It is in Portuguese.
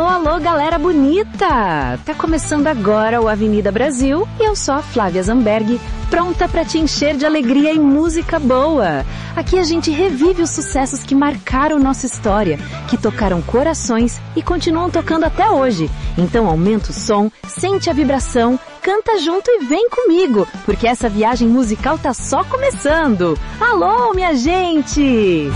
alô, galera bonita! Tá começando agora o Avenida Brasil e eu sou a Flávia Zamberg, pronta pra te encher de alegria e música boa. Aqui a gente revive os sucessos que marcaram nossa história, que tocaram corações e continuam tocando até hoje. Então aumenta o som, sente a vibração, canta junto e vem comigo, porque essa viagem musical tá só começando. Alô, minha gente!